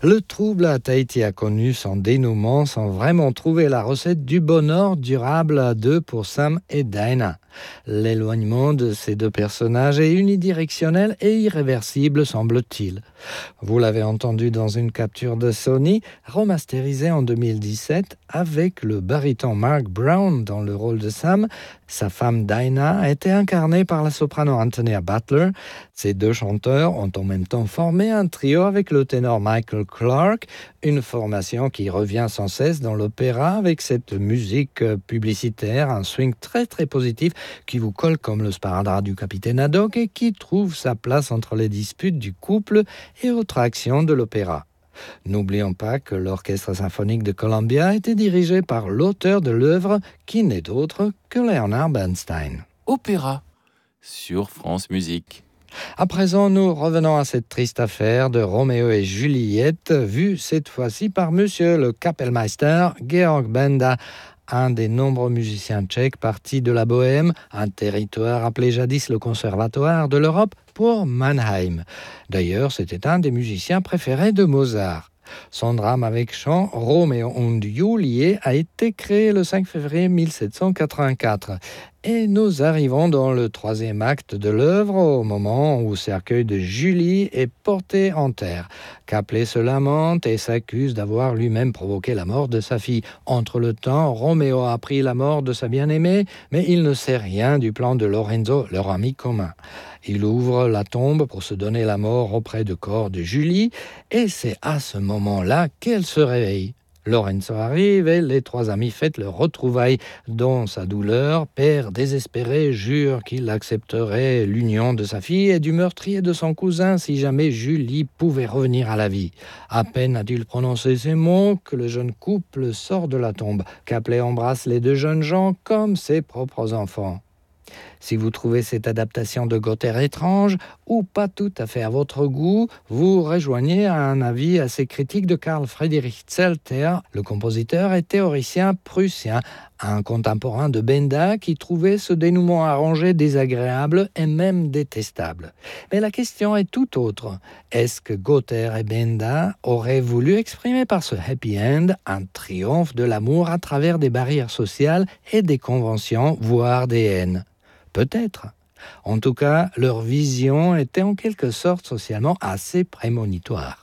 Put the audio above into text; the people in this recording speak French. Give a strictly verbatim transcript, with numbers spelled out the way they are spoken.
Le trouble à Tahiti a connu son dénouement sans vraiment trouver la recette du bonheur durable à deux pour Sam et Dinah. L'éloignement de ces deux personnages est unidirectionnel et irréversible, semble-t-il. Vous l'avez entendu dans une capture de Sony, remasterisée en deux mille dix-sept, avec le baryton Mark Brown dans le rôle de Sam. Sa femme Dinah a été incarnée par la soprano Antonia Butler. Ces deux chanteurs ont en même temps formé un trio avec le ténor Michael Clarke, une formation qui revient sans cesse dans l'opéra avec cette musique publicitaire, un swing très très positif qui vous colle comme le sparadrap du capitaine Haddock et qui trouve sa place entre les disputes du couple et autres actions de l'opéra. N'oublions pas que l'Orchestre symphonique de Columbia était dirigé par l'auteur de l'œuvre qui n'est autre que Leonard Bernstein. Opéra sur France Musique. À présent, nous revenons à cette triste affaire de Roméo et Juliette, vue cette fois-ci par monsieur le Kapellmeister Georg Benda, un des nombreux musiciens tchèques partis de la Bohême, un territoire appelé jadis le Conservatoire de l'Europe, pour Mannheim. D'ailleurs, c'était un des musiciens préférés de Mozart. Son drame avec chant Roméo und Julie a été créé le cinq février mille sept cent quatre-vingt-quatre. Et nous arrivons dans le troisième acte de l'œuvre, au moment où le cercueil de Julie est porté en terre. Caplet se lamente et s'accuse d'avoir lui-même provoqué la mort de sa fille. Entre le temps, Roméo a appris la mort de sa bien-aimée, mais il ne sait rien du plan de Lorenzo, leur ami commun. Il ouvre la tombe pour se donner la mort auprès du corps de Julie, et c'est à ce moment-là qu'elle se réveille. Lorenzo arrive et les trois amis fêtent leur retrouvaille. Dans sa douleur, père désespéré jure qu'il accepterait l'union de sa fille et du meurtrier de son cousin si jamais Julie pouvait revenir à la vie. À peine a-t-il prononcé ces mots que le jeune couple sort de la tombe. Caplet embrasse les deux jeunes gens comme ses propres enfants. Si vous trouvez cette adaptation de Gotthard étrange ou pas tout à fait à votre goût, vous rejoignez à un avis assez critique de Karl Friedrich Zelter, le compositeur et théoricien prussien, un contemporain de Benda qui trouvait ce dénouement arrangé désagréable et même détestable. Mais la question est tout autre. Est-ce que Gotthard et Benda auraient voulu exprimer par ce happy end un triomphe de l'amour à travers des barrières sociales et des conventions, voire des haines ? Peut-être. En tout cas, leur vision était en quelque sorte socialement assez prémonitoire.